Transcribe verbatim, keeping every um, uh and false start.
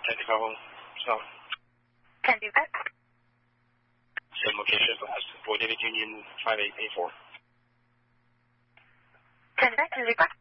technical home. So. Can do that. Same location as Boy David Union five eight eight four. Can do that. Can do that.